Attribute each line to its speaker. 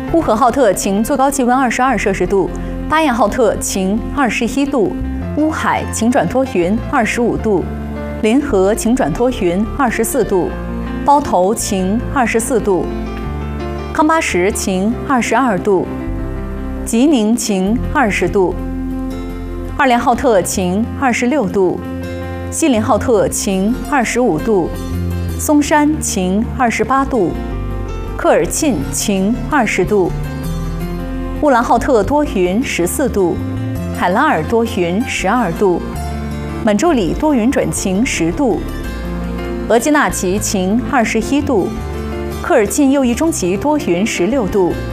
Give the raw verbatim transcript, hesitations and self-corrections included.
Speaker 1: 呼和浩特晴，最高气温二十二摄氏度；巴彦浩特晴，二十一度；乌海晴转多云，二十五度；临河晴转多云，二十四度；包头晴，二十四度；康巴什晴，二十二度；吉宁晴，二十度；二连浩特晴，二十六度；锡林浩特晴，二十五度；松山晴，二十八度；科尔沁晴，二十度；乌兰浩特多云，十四度；海拉尔多云，十二度；满洲里多云转晴，十度；额济纳旗晴，二十一度；科尔沁右翼中旗多云，十六度。